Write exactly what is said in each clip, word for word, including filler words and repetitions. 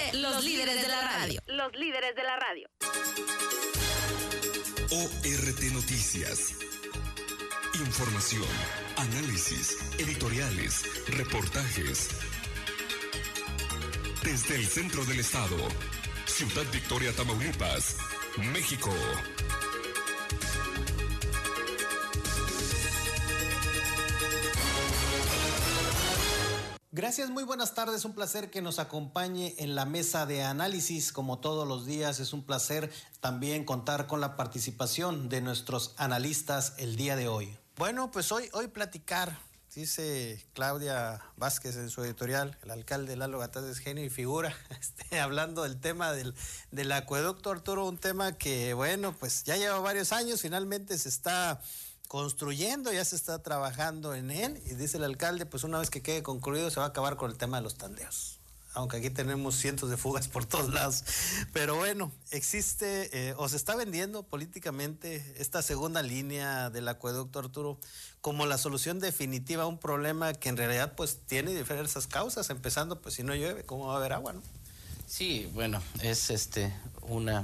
los líderes de la radio. Los líderes de la radio. O R T Noticias. Información, análisis, editoriales, reportajes. Desde el centro del estado, Ciudad Victoria, Tamaulipas, México. Gracias, muy buenas tardes, un placer que nos acompañe en la mesa de análisis, como todos los días. Es un placer también contar con la participación de nuestros analistas el día de hoy. Bueno, pues hoy, hoy platicar, dice Claudia Vázquez en su editorial, el alcalde Lalo Gataz es genio y figura, este, hablando del tema del, del acueducto, Arturo, un tema que, bueno, pues ya lleva varios años, finalmente se está construyendo, ya se está trabajando en él, y dice el alcalde, pues una vez que quede concluido se va a acabar con el tema de los tandeos, aunque aquí tenemos cientos de fugas por todos lados. Pero bueno, existe eh, o se está vendiendo políticamente esta segunda línea del acueducto, Arturo, como la solución definitiva a un problema que en realidad pues tiene diversas causas, empezando pues si no llueve, ¿cómo va a haber agua, no? Sí, bueno, es este una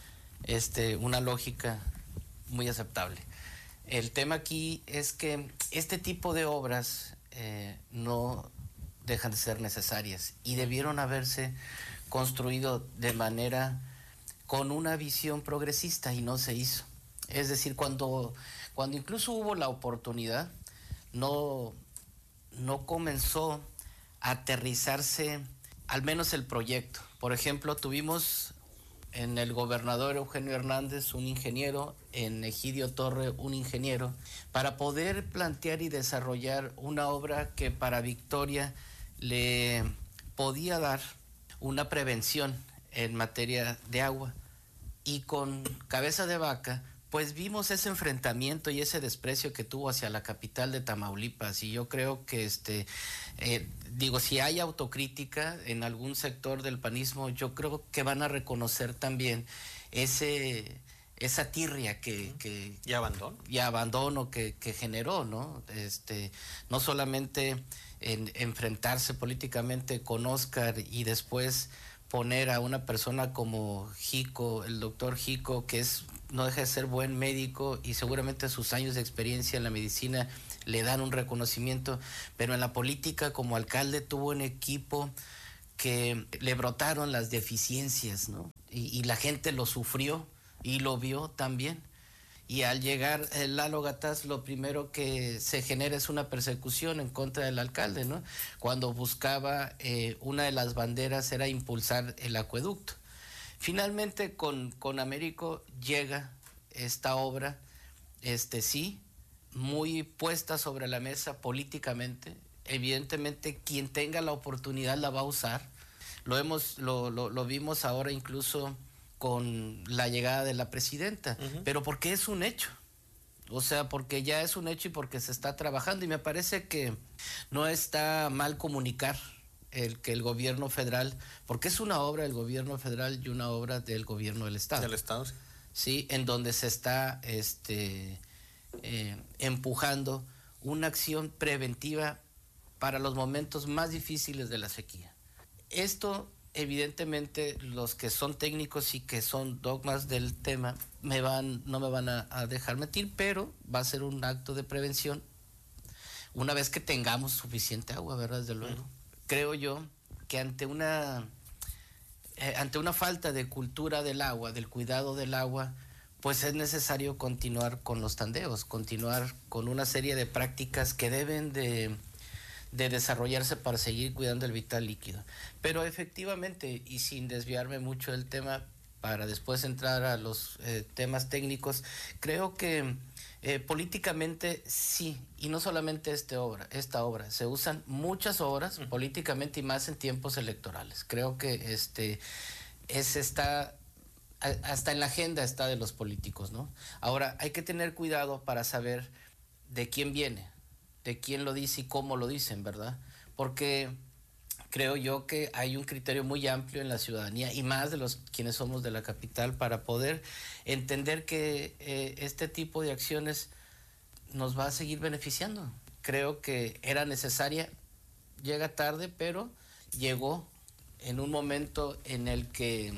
este una lógica muy aceptable. El tema aquí es que este tipo de obras eh, no dejan de ser necesarias y debieron haberse construido de manera con una visión progresista y no se hizo. Es decir, cuando, cuando incluso hubo la oportunidad, no, no comenzó a aterrizarse al menos el proyecto. Por ejemplo, tuvimos en el gobernador Eugenio Hernández un ingeniero, en Egidio Torre un ingeniero, para poder plantear y desarrollar una obra que para Victoria le podía dar una prevención en materia de agua. Y con cabeza de vaca, pues vimos ese enfrentamiento y ese desprecio que tuvo hacia la capital de Tamaulipas, y yo creo que este eh, digo, si hay autocrítica en algún sector del panismo, yo creo que van a reconocer también ese esa tirria que, que y abandono y abandono que, que generó, ¿no? Este, no solamente en enfrentarse políticamente con Óscar y después poner a una persona como Jico, el doctor Jico, que es no deja de ser buen médico y seguramente sus años de experiencia en la medicina le dan un reconocimiento, pero en la política como alcalde tuvo un equipo que le brotaron las deficiencias, ¿no? Y, y la gente lo sufrió y lo vio también. Y al llegar el Lalo Gataz, lo primero que se genera es una persecución en contra del alcalde, ¿no? Cuando buscaba, eh, una de las banderas era impulsar el acueducto. Finalmente con, con Américo llega esta obra, este sí, muy puesta sobre la mesa políticamente. Evidentemente quien tenga la oportunidad la va a usar. Lo hemos, lo, lo, lo vimos ahora incluso con la llegada de la presidenta, uh-huh. Pero porque es un hecho, o sea, porque ya es un hecho y porque se está trabajando, y me parece que no está mal comunicar el que el gobierno federal, porque es una obra del gobierno federal y una obra del gobierno del estado. Del estado, sí. Sí, en donde se está este, eh, empujando una acción preventiva para los momentos más difíciles de la sequía. Esto, evidentemente, los que son técnicos y que son dogmas del tema me van, no me van a, a dejar mentir, pero va a ser un acto de prevención una vez que tengamos suficiente agua, ¿verdad? Desde luego. Uh-huh. Creo yo que ante una eh, ante una falta de cultura del agua, del cuidado del agua, pues es necesario continuar con los tandeos, continuar con una serie de prácticas que deben de, de desarrollarse para seguir cuidando el vital líquido. Pero efectivamente, y sin desviarme mucho del tema, para después entrar a los eh, temas técnicos, creo que Eh, políticamente sí, y no solamente este obra, esta obra, se usan muchas obras uh-huh. políticamente y más en tiempos electorales. Creo que este es está hasta en la agenda está de los políticos, ¿no? Ahora hay que tener cuidado para saber de quién viene, de quién lo dice y cómo lo dicen, ¿verdad? Porque creo yo que hay un criterio muy amplio en la ciudadanía y más de los quienes somos de la capital para poder entender que eh, este tipo de acciones nos va a seguir beneficiando. Creo que era necesaria, llega tarde, pero llegó en un momento en el que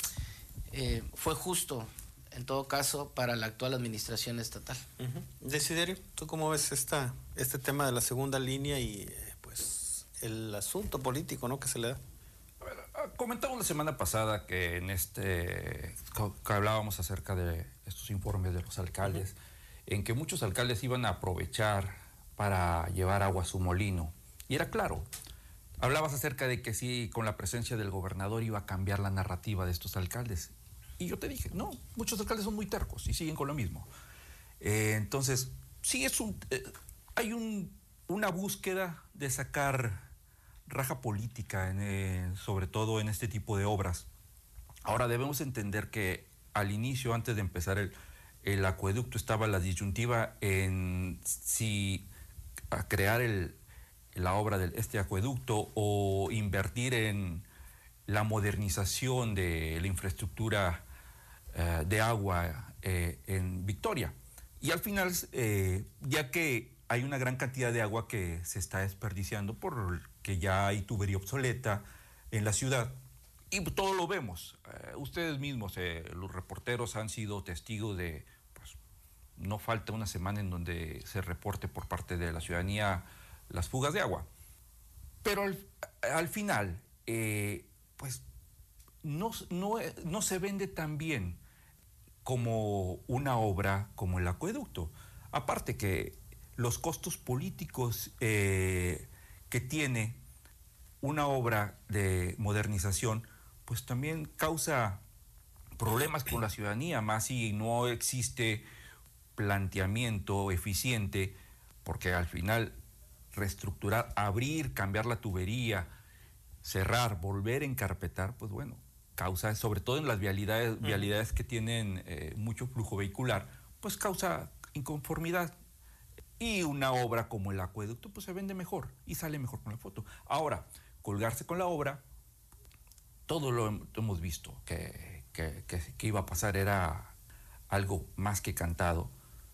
eh, fue justo, en todo caso, para la actual administración estatal. Uh-huh. Desiderio, ¿tú cómo ves esta, este tema de la segunda línea y eh, pues el asunto político, ¿no?, que se le da? A ver, comentamos la semana pasada que en este que hablábamos acerca de estos informes de los alcaldes, uh-huh, en que muchos alcaldes iban a aprovechar para llevar agua a su molino. Y era claro, hablabas acerca de que sí, con la presencia del gobernador iba a cambiar la narrativa de estos alcaldes. Y yo te dije, no, muchos alcaldes son muy tercos y siguen con lo mismo. Eh, entonces, sí es un, eh, hay un, una búsqueda de sacar raja política, en, eh, sobre todo en este tipo de obras. Ahora debemos entender que al inicio, antes de empezar el, el acueducto, estaba la disyuntiva en si a crear el, la obra de este acueducto o invertir en la modernización de la infraestructura eh, de agua eh, en Victoria. Y al final, eh, ya que hay una gran cantidad de agua que se está desperdiciando porque ya hay tubería obsoleta en la ciudad, y todo lo vemos. Eh, ustedes mismos, eh, los reporteros, han sido testigos de, pues, no falta una semana en donde se reporte por parte de la ciudadanía las fugas de agua. Pero al, al final, eh, pues, no, no, no se vende tan bien como una obra como el acueducto. Aparte que los costos políticos eh, que tiene una obra de modernización, pues también causa problemas con la ciudadanía, más si no existe planteamiento eficiente, porque al final reestructurar, abrir, cambiar la tubería, cerrar, volver a encarpetar, pues bueno, causa, sobre todo en las vialidades, uh-huh, vialidades que tienen eh, mucho flujo vehicular, pues causa inconformidad. Y una obra como el acueducto, pues se vende mejor y sale mejor con la foto. Ahora, colgarse con la obra, todo lo hemos visto que, que, que, que iba a pasar, era algo más que cantado.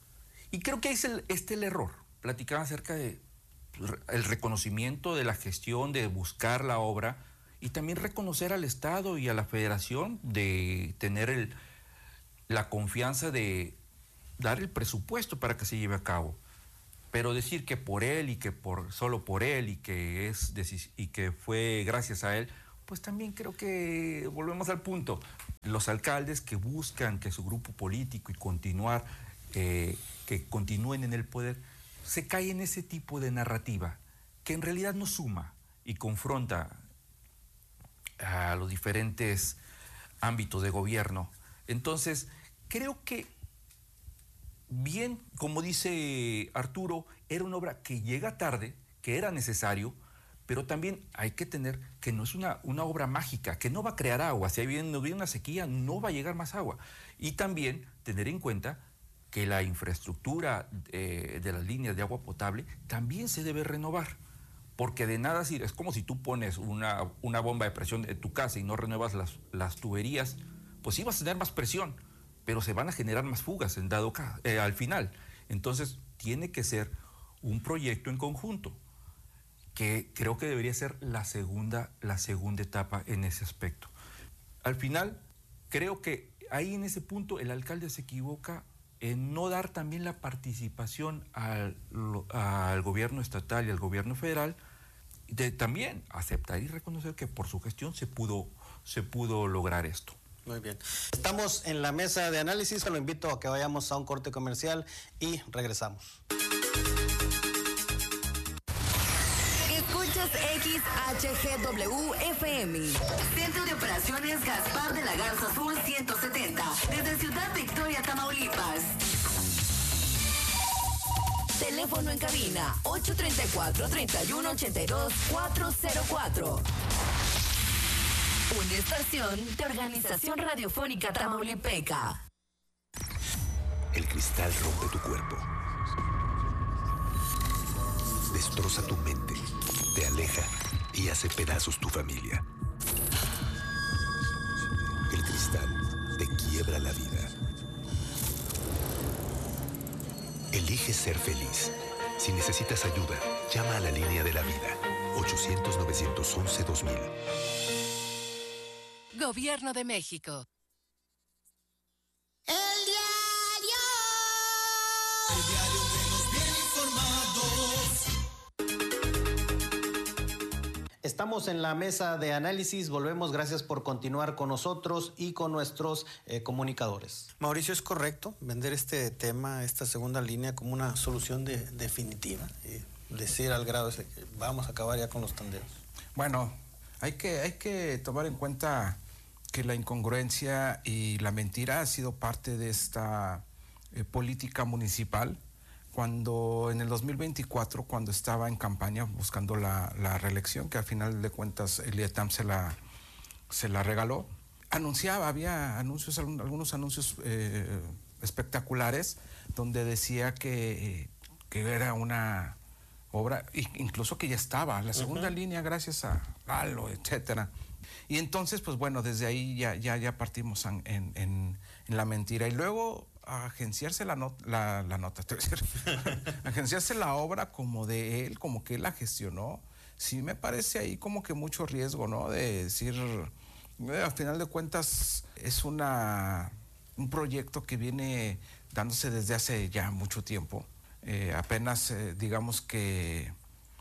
Y creo que es el, este el error. Platicaba acerca de el reconocimiento de la gestión, de buscar la obra, y también reconocer al Estado y a la Federación de tener el, la confianza de dar el presupuesto para que se lleve a cabo. Pero decir que por él y que por solo por él y que es y que fue gracias a él, pues también creo que volvemos al punto. Los alcaldes que buscan que su grupo político y continuar, eh, que continúen en el poder, se cae en ese tipo de narrativa que en realidad no suma y confronta a los diferentes ámbitos de gobierno. Entonces, creo que bien, como dice Arturo, era una obra que llega tarde, que era necesario, pero también hay que tener que no es una, una obra mágica, que no va a crear agua. Si viene, viene una sequía, no va a llegar más agua. Y también tener en cuenta que la infraestructura eh, de las líneas de agua potable también se debe renovar. Porque de nada sirve, es como si tú pones una, una bomba de presión en tu casa y no renuevas las, las tuberías, pues sí vas a tener más presión, pero se van a generar más fugas en dado caso, eh, al final. Entonces, tiene que ser un proyecto en conjunto, que creo que debería ser la segunda, la segunda etapa en ese aspecto. Al final, creo que ahí en ese punto el alcalde se equivoca en no dar también la participación al, al gobierno estatal y al gobierno federal, de también aceptar y reconocer que por su gestión se pudo, se pudo lograr esto. Muy bien. Estamos en la mesa de análisis. Lo invito a que vayamos a un corte comercial y regresamos. Escuchas X H G W F M. Centro de Operaciones Gaspar de la Garza Sur ciento setenta. Desde Ciudad Victoria, Tamaulipas. Teléfono en cabina ocho tres cuatro, tres uno ocho dos, cuatro cero cuatro. Una estación de Organización Radiofónica Tamaulipeca. El cristal rompe tu cuerpo. Destroza tu mente, te aleja y hace pedazos tu familia. El cristal te quiebra la vida. Elige ser feliz. Si necesitas ayuda, llama a la línea de la vida. ochocientos, novecientos once, dos mil. Gobierno de México. El diario. El diario de los bien informados. Estamos en la mesa de análisis, volvemos, gracias por continuar con nosotros y con nuestros eh, comunicadores. Mauricio, ¿es correcto vender este tema, esta segunda línea, como una solución de, definitiva? Y decir al grado ese que vamos a acabar ya con los tandeos. Bueno, hay que, hay que tomar en cuenta que la incongruencia y la mentira ha sido parte de esta eh, política municipal. Cuando en el dos mil veinticuatro, cuando estaba en campaña buscando la, la reelección, que al final de cuentas el I E T A M se la, se la regaló, anunciaba, había anuncios, algunos anuncios eh, espectaculares donde decía que, que era una obra, incluso que ya estaba, la segunda uh-huh. línea gracias a Lalo, etcétera. Y entonces, pues bueno, desde ahí ya, ya, ya partimos en, en, en la mentira. Y luego agenciarse la, not, la, la nota, te voy a decir, agenciarse la obra como de él, como que él la gestionó, sí me parece ahí como que mucho riesgo, ¿no? De decir, eh, al final de cuentas es una, un proyecto que viene dándose desde hace ya mucho tiempo. Eh, apenas, eh, digamos que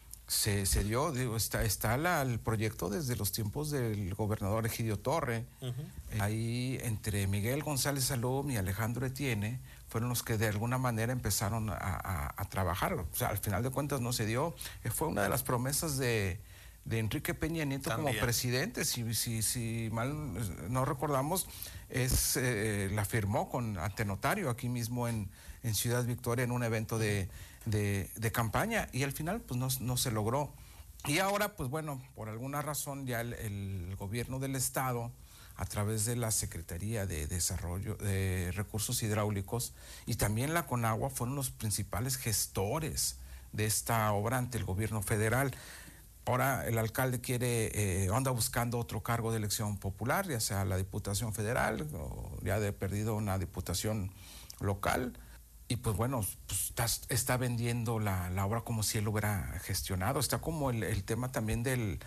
se, se dio, digo, está, está la, el proyecto desde los tiempos del gobernador Egidio Torre. Uh-huh. eh, ahí entre Miguel González Salum y Alejandro Etienne fueron los que de alguna manera empezaron a, a, a trabajar. O sea, al final de cuentas no se dio. Eh, fue una de las promesas de, de Enrique Peña Nieto también como presidente, si, si, si mal no recordamos, es, eh, la firmó con ante notario aquí mismo en, en Ciudad Victoria en un evento de, de, de campaña, y al final pues no, no se logró. Y ahora pues bueno, por alguna razón ya el, el gobierno del estado, a través de la Secretaría de Desarrollo de Recursos Hidráulicos y también la Conagua, fueron los principales gestores de esta obra ante el gobierno federal. Ahora el alcalde quiere, eh, anda buscando otro cargo de elección popular, ya sea la Diputación Federal o ya de perdido una diputación local. Y pues bueno, pues está, está vendiendo la, la obra como si él lo hubiera gestionado. Está como el, el tema también del,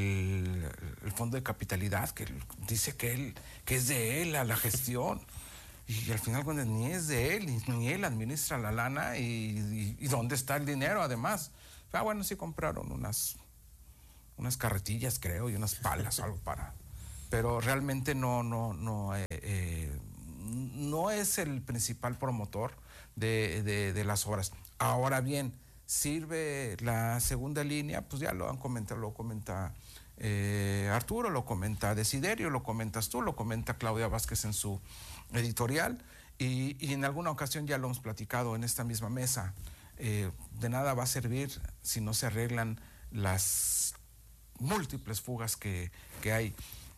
del el fondo de capitalidad, que dice que él que es de él a la gestión. Y al final cuando ni es de él, ni, ni él administra la lana, y, y, y dónde está el dinero además. Ah, bueno, sí compraron unas, unas carretillas, creo, y unas palas, algo para... Pero realmente no, no, no, eh, eh, no es el principal promotor de, de, de las obras. Ahora bien, sirve la segunda línea, pues ya lo han comentado, lo comenta eh, Arturo, lo comenta Desiderio, lo comentas tú, lo comenta Claudia Vázquez en su editorial, y, y en alguna ocasión ya lo hemos platicado en esta misma mesa. Eh, de nada va a servir si no se arreglan las múltiples fugas que, que hay.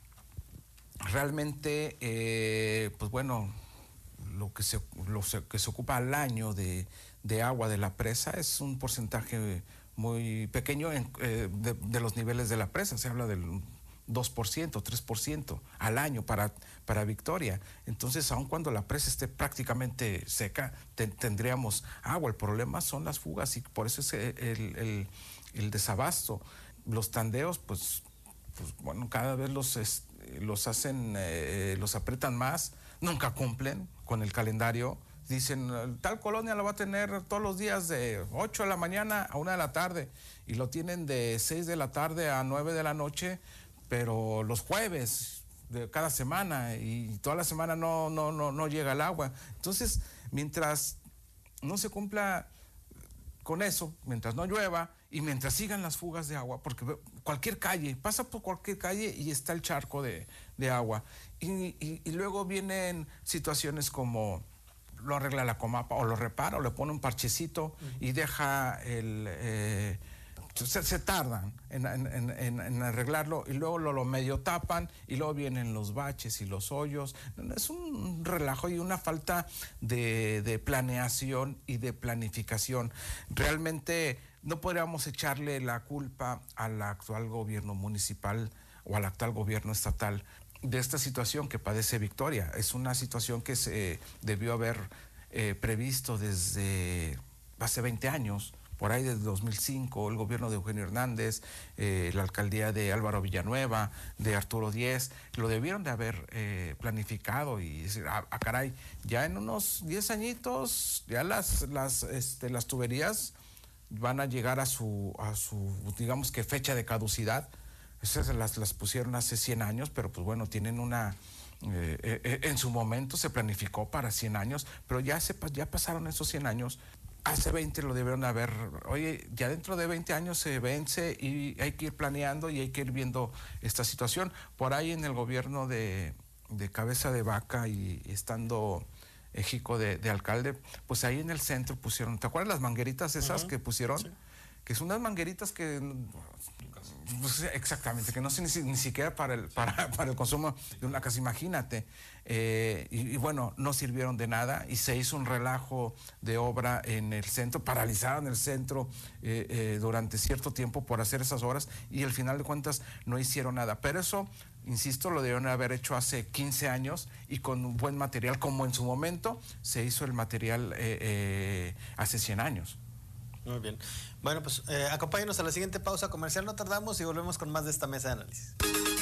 Realmente, eh, pues bueno, lo que se, lo que se ocupa al año de, de agua de la presa es un porcentaje muy pequeño en, eh, de, de los niveles de la presa. Se habla del dos por ciento, tres por ciento al año para, para Victoria. Entonces, aun cuando la presa esté prácticamente seca, te, tendríamos agua. El problema son las fugas, y por eso es el, el, el desabasto. Los tandeos, pues, pues bueno, cada vez los, es, los hacen, eh, los apretan más, nunca cumplen con el calendario. Dicen, tal colonia lo va a tener todos los días de ocho de la mañana a una de la tarde, y lo tienen de seis de la tarde a nueve de la noche, pero los jueves de cada semana, y toda la semana no, no, no, no llega el agua. Entonces, mientras no se cumpla con eso, mientras no llueva y mientras sigan las fugas de agua, porque cualquier calle, pasa por cualquier calle y está el charco de, de agua. Y, y, y luego vienen situaciones como lo arregla la Comapa, o lo repara, o le pone un parchecito uh-huh. y deja el... Eh, Se, se tardan en, en, en, en arreglarlo, y luego lo, lo medio tapan, y luego vienen los baches y los hoyos. Es un relajo y una falta de, de planeación y de planificación. Realmente no podríamos echarle la culpa al actual gobierno municipal o al actual gobierno estatal de esta situación que padece Victoria. Es una situación que se debió haber eh, previsto desde hace veinte años, por ahí desde dos mil cinco, el gobierno de Eugenio Hernández, eh, la alcaldía de Álvaro Villanueva, de Arturo Díez, lo debieron de haber eh, planificado y decir, ah, ah, caray, ya en unos diez añitos, ya las, las, este, las tuberías van a llegar a su, a su, digamos que fecha de caducidad. Esas las, las pusieron hace cien años, pero pues bueno, tienen una... Eh, eh, en su momento se planificó para cien años, pero ya, se, ya pasaron esos cien años. Hace veinte lo debieron haber, oye, ya dentro de veinte años se vence y hay que ir planeando y hay que ir viendo esta situación. Por ahí en el gobierno de, de Cabeza de Vaca y estando Ejico de, de alcalde, pues ahí en el centro pusieron, ¿te acuerdas las mangueritas esas uh-huh. que pusieron? Sí. Que son unas mangueritas que, pues, exactamente, que no sé ni, ni siquiera para el, para, para el consumo de una casa, imagínate. Eh, y, y bueno, no sirvieron de nada y se hizo un relajo de obra en el centro, paralizaron el centro eh, eh, durante cierto tiempo por hacer esas obras y al final de cuentas no hicieron nada. Pero eso, insisto, lo debieron haber hecho hace quince años y con un buen material, como en su momento se hizo el material eh, eh, hace cien años. Muy bien. Bueno, pues eh, acompáñenos a la siguiente pausa comercial, no tardamos y volvemos con más de esta mesa de análisis.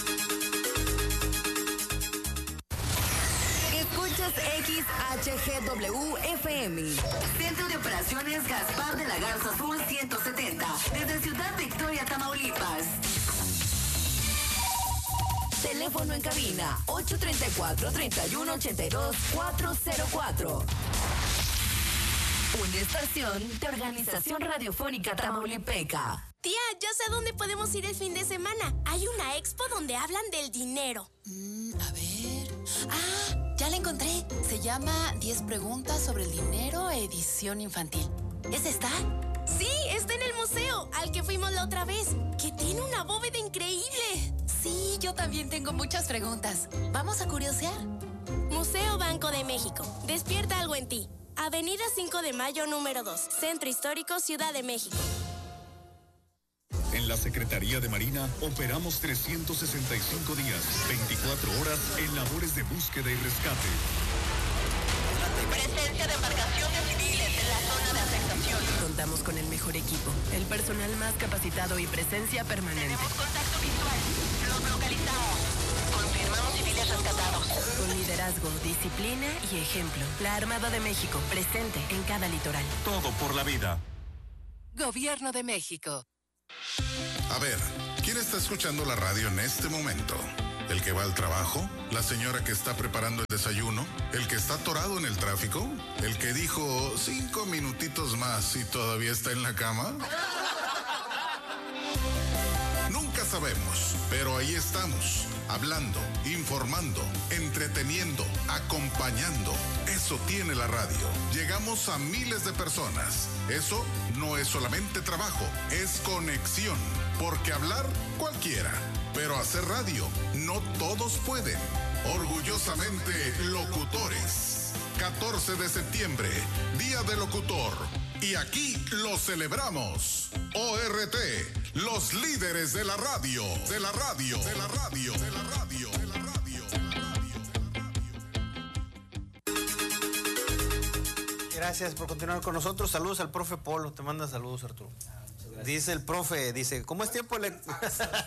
Escuchas X H G W F M, Centro de Operaciones Gaspar de la Garza Azul ciento setenta, desde Ciudad Victoria, Tamaulipas. Teléfono en cabina ocho tres cuatro, tres uno ocho dos, cuatro cero cuatro. Una estación de Organización Radiofónica Tamaulipeca. Tía, ya sé dónde podemos ir el fin de semana. Hay una expo donde hablan del dinero. Mm, a ver... Ah, ya la encontré. Se llama diez preguntas sobre el dinero, edición infantil. ¿Es esta? Sí, está en el museo, al que fuimos la otra vez, que tiene una bóveda increíble. Sí, yo también tengo muchas preguntas. ¿Vamos a curiosear? Museo Banco de México. Despierta algo en ti. Avenida cinco de Mayo, número dos, Centro Histórico, Ciudad de México. En la Secretaría de Marina operamos trescientos sesenta y cinco días, veinticuatro horas en labores de búsqueda y rescate. Presencia de embarcaciones civiles en la zona de afectación. Contamos con el mejor equipo, el personal más capacitado y presencia permanente. Tenemos contacto visual. Los localizamos. Confirmamos civiles rescatados. Con liderazgo, disciplina y ejemplo. La Armada de México, presente en cada litoral. Todo por la vida. Gobierno de México. A ver, ¿quién está escuchando la radio en este momento? ¿El que va al trabajo? ¿La señora que está preparando el desayuno? ¿El que está atorado en el tráfico? ¿El que dijo cinco minutitos más y todavía está en la cama? Nunca sabemos, pero ahí estamos, hablando, informando, entreteniendo, acompañando. Eso tiene la radio. Llegamos a miles de personas. Eso no es solamente trabajo, es conexión. Porque hablar cualquiera, pero hacer radio no todos pueden. Orgullosamente locutores. catorce de septiembre, Día del Locutor. Y aquí lo celebramos. O R T, los líderes de la radio, de la radio, de la radio, de la radio, de la radio, de la radio. Gracias por continuar con nosotros. Saludos al profe Polo. Te manda saludos, Arturo. Dice el profe, dice, ¿cómo es tiempo electoral?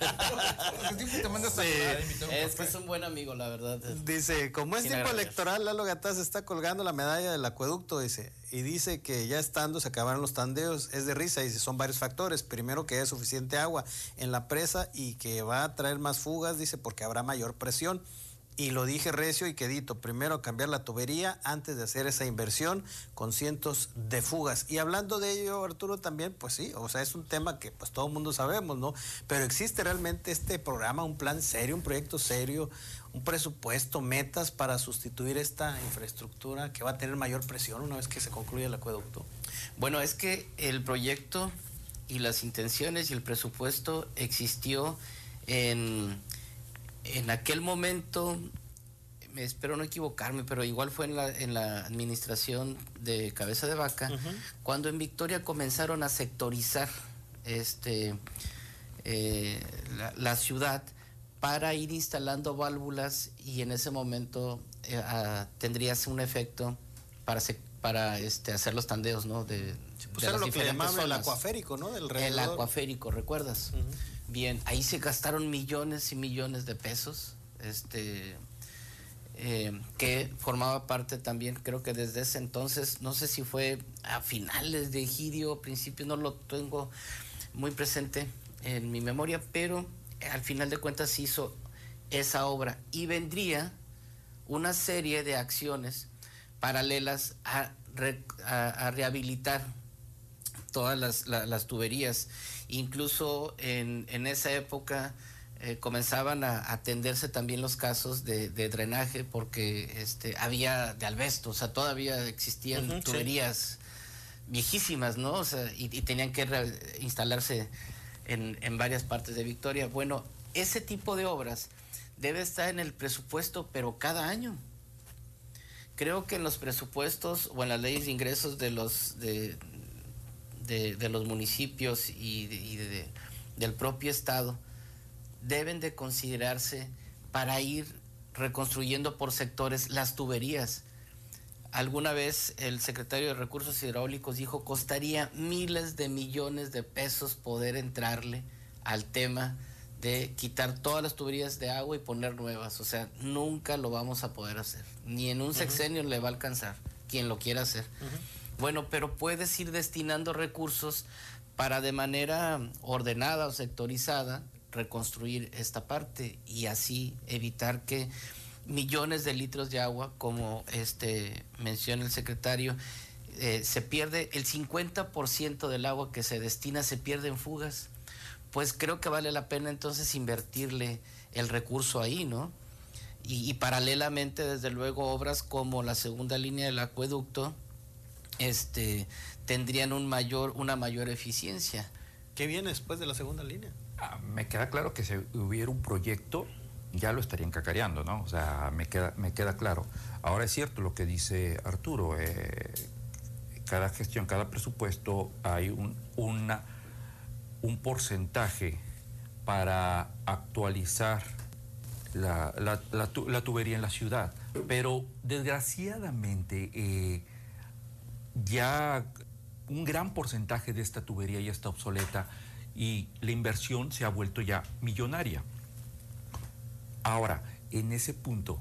Es que es un buen amigo, la verdad. Dice, como es tiempo electoral, Lalo Gataz está colgando la medalla del acueducto, dice, y dice que ya estando se acabaron los tandeos, es de risa, dice, son varios factores. Primero, que hay suficiente agua en la presa y que va a traer más fugas, dice, porque habrá mayor presión. Y lo dije recio y quedito, primero cambiar la tubería antes de hacer esa inversión con cientos de fugas. Y hablando de ello, Arturo, también, pues sí, o sea, es un tema que pues todo el mundo sabemos, ¿no? Pero existe realmente este programa, un plan serio, un proyecto serio, un presupuesto, metas para sustituir esta infraestructura que va a tener mayor presión una vez que se concluya el acueducto. Bueno, es que el proyecto y las intenciones y el presupuesto existió en... En aquel momento, me espero no equivocarme, pero igual fue en la, en la administración de Cabeza de Vaca, uh-huh. cuando en Victoria comenzaron a sectorizar este, eh, la, la ciudad para ir instalando válvulas y en ese momento eh, a, tendrías un efecto para, se, para este, hacer los tandeos, ¿no? De, pues de era las lo que llamaban el zonas. acuaférico, ¿no? Del El acuaférico, ¿recuerdas? Uh-huh. Bien, ahí se gastaron millones y millones de pesos, este, eh, que formaba parte también, creo que desde ese entonces, no sé si fue a finales de Egidio, principios, no lo tengo muy presente en mi memoria, pero al final de cuentas se hizo esa obra y vendría una serie de acciones paralelas a, re, a, a rehabilitar todas las, la, las tuberías. Incluso en, en esa época eh, comenzaban a atenderse también los casos de, de drenaje, porque este, había de asbesto, o sea, todavía existían uh-huh, tuberías sí. viejísimas, ¿no? O sea, y, y tenían que re- instalarse en, en varias partes de Victoria. Bueno, ese tipo de obras debe estar en el presupuesto, pero cada año. Creo que en los presupuestos o en las leyes de ingresos de los de, de, de los municipios y, de, y de, del propio estado deben de considerarse para ir reconstruyendo por sectores las tuberías. Alguna vez el secretario de Recursos Hidráulicos dijo costaría miles de millones de pesos poder entrarle al tema de quitar todas las tuberías de agua y poner nuevas. O sea, nunca lo vamos a poder hacer. Ni en un sexenio uh-huh. le va a alcanzar, quien lo quiera hacer. Uh-huh. Bueno, pero puedes ir destinando recursos para de manera ordenada o sectorizada reconstruir esta parte y así evitar que millones de litros de agua, como este menciona el secretario, eh, se pierde el cincuenta por ciento del agua que se destina, se pierde en fugas. Pues creo que vale la pena entonces invertirle el recurso ahí, ¿no? Y, y paralelamente, desde luego, obras como la segunda línea del acueducto este, tendrían un mayor, una mayor eficiencia. ¿Qué viene después de la segunda línea? Ah, me queda claro que si hubiera un proyecto, ya lo estarían cacareando, ¿no? O sea, me queda, me queda claro. Ahora es cierto lo que dice Arturo, eh, cada gestión, cada presupuesto hay un, una... un porcentaje para actualizar la, la, la, tu, la tubería en la ciudad, pero desgraciadamente eh, ya un gran porcentaje de esta tubería ya está obsoleta y la inversión se ha vuelto ya millonaria. Ahora, en ese punto,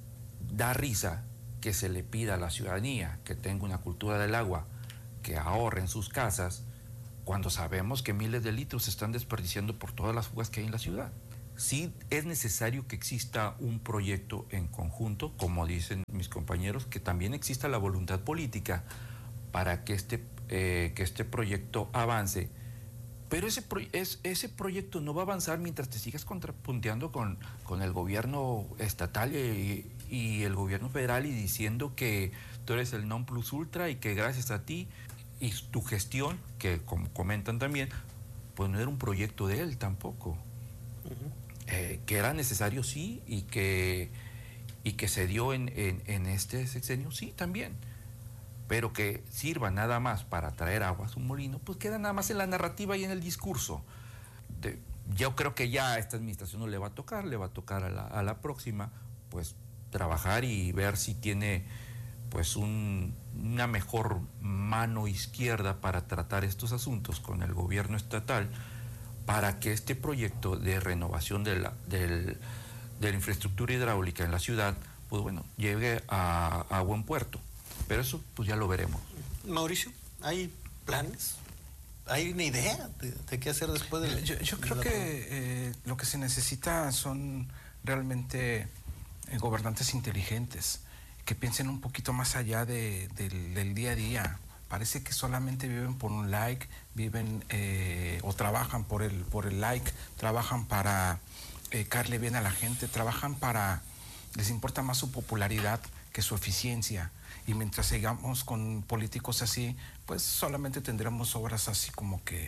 da risa que se le pida a la ciudadanía que tenga una cultura del agua, que ahorre en sus casas, cuando sabemos que miles de litros se están desperdiciando por todas las fugas que hay en la ciudad. Sí es necesario que exista un proyecto en conjunto, como dicen mis compañeros, que también exista la voluntad política para que este, eh, que este proyecto avance. Pero ese, pro, es, ese proyecto no va a avanzar mientras te sigas contrapunteando con, con el gobierno estatal y, y el gobierno federal y diciendo que tú eres el non plus ultra y que gracias a ti y tu gestión, que como comentan también, pues no era un proyecto de él tampoco. Uh-huh. Eh, que era necesario, sí, y que, y que se dio en, en, en este sexenio, sí, también. Pero que sirva nada más para traer agua a su molino, pues queda nada más en la narrativa y en el discurso. De, yo creo que ya a esta administración no le va a tocar, le va a tocar a la, a la próxima, pues trabajar y ver si tiene pues un, una mejor mano izquierda para tratar estos asuntos con el gobierno estatal, para que este proyecto de renovación de la, del, de la infraestructura hidráulica en la ciudad, pues bueno, llegue a, a buen puerto. Pero eso pues ya lo veremos. Mauricio, ¿hay planes? ¿Hay una idea de, de qué hacer después de la... Yo, yo creo que eh, lo que se necesita son realmente eh, gobernantes inteligentes, que piensen un poquito más allá de, de, del día a día. Parece que solamente viven por un like, viven eh, o trabajan por el, por el like, trabajan para eh, caerle bien a la gente, trabajan para... les importa más su popularidad que su eficiencia. Y mientras sigamos con políticos así, pues solamente tendremos obras así como que,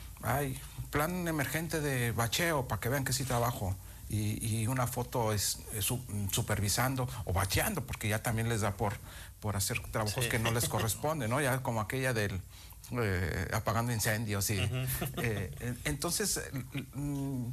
ay, plan emergente de bacheo para que vean que sí trabajo. Y, y una foto es, es su, supervisando o bacheando, porque ya también les da por, por hacer trabajos sí. que no les corresponden, ¿no? Ya como aquella del eh, apagando incendios. Y, uh-huh. eh, entonces, mm,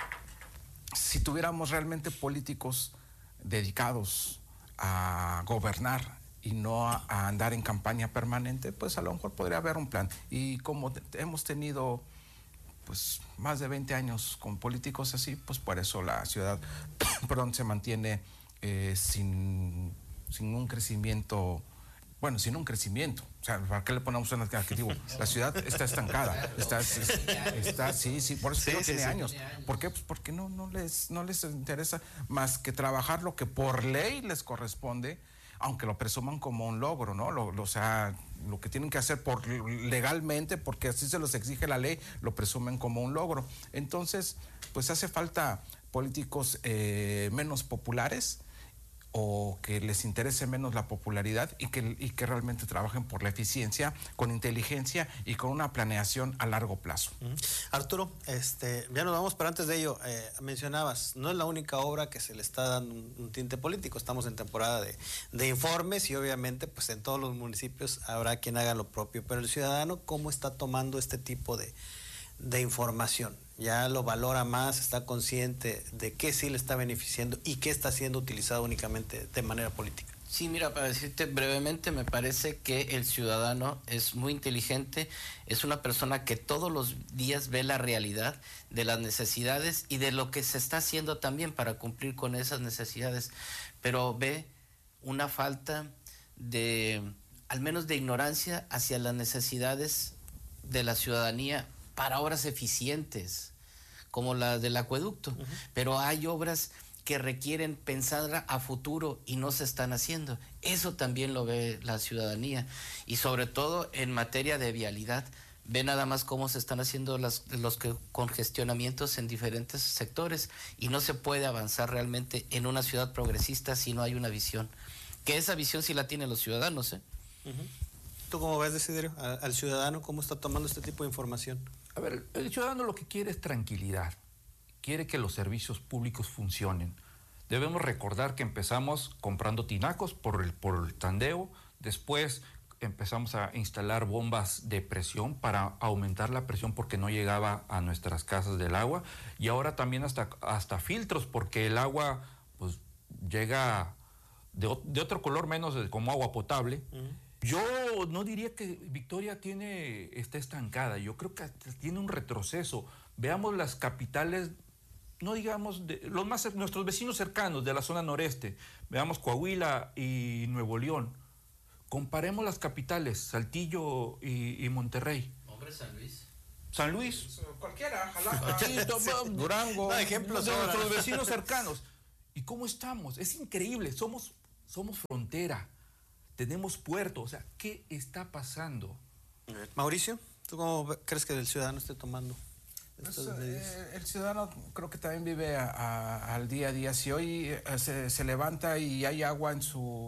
si tuviéramos realmente políticos dedicados a gobernar y no a, a andar en campaña permanente, pues a lo mejor podría haber un plan. Y como te, hemos tenido pues más de veinte años con políticos así, pues por eso la ciudad perdón, se mantiene eh, sin, sin un crecimiento, bueno, sin un crecimiento. O sea, ¿para qué le ponemos un adjetivo? La ciudad está estancada, está, está sí, sí, por eso sí, tiene, sí, años. tiene años. ¿Por qué? Pues porque no, no, les, no les interesa más que trabajar lo que por ley les corresponde, aunque lo presuman como un logro, ¿no? Lo, lo, o sea, lo que tienen que hacer por legalmente, porque así se los exige la ley, lo presumen como un logro. Entonces, pues hace falta políticos eh, menos populares, o que les interese menos la popularidad y que, y que realmente trabajen por la eficiencia, con inteligencia y con una planeación a largo plazo. Uh-huh. Arturo, este, ya nos vamos, pero antes de ello, eh, mencionabas, no es la única obra que se le está dando un, un tinte político, estamos en temporada de, de informes y obviamente pues en todos los municipios habrá quien haga lo propio, pero el ciudadano, ¿cómo está tomando este tipo de, de información? Ya lo valora más, está consciente de qué sí le está beneficiando y qué está siendo utilizado únicamente de manera política. Sí, mira, para decirte brevemente, me parece que el ciudadano es muy inteligente, es una persona que todos los días ve la realidad de las necesidades y de lo que se está haciendo también para cumplir con esas necesidades, pero ve una falta de, al menos de ignorancia hacia las necesidades de la ciudadanía para obras eficientes, como la del acueducto, uh-huh. Pero hay obras que requieren pensar a futuro y no se están haciendo. Eso también lo ve la ciudadanía, y sobre todo en materia de vialidad. Ve nada más cómo se están haciendo las, los que, congestionamientos en diferentes sectores, y no se puede avanzar realmente en una ciudad progresista si no hay una visión. Que esa visión sí la tienen los ciudadanos, ¿eh? Uh-huh. ¿Tú cómo ves, Desiderio, al, al ciudadano, cómo está tomando este tipo de información? A ver, el ciudadano lo que quiere es tranquilidad, quiere que los servicios públicos funcionen. Debemos recordar que empezamos comprando tinacos por el, por el tandeo, después empezamos a instalar bombas de presión para aumentar la presión porque no llegaba a nuestras casas del agua, y ahora también hasta, hasta filtros porque el agua pues llega de, de otro color menos de, como agua potable. Uh-huh. Yo no diría que Victoria tiene, está estancada, yo creo que tiene un retroceso. Veamos las capitales, no digamos, de, los más, nuestros vecinos cercanos de la zona noreste, veamos Coahuila y Nuevo León. Comparemos las capitales, Saltillo y, y Monterrey. Hombre, San Luis. San Luis. Cualquiera, Jalapa, sí, Durango, no, ejemplos de nuestros vecinos cercanos. ¿Y cómo estamos? Es increíble, somos, somos frontera. Tenemos puerto, o sea, ¿qué está pasando? Mauricio, ¿tú cómo crees que el ciudadano esté tomando? Pues, eh, el ciudadano creo que también vive a, a, al día a día. Si hoy eh, se, se levanta y hay agua en su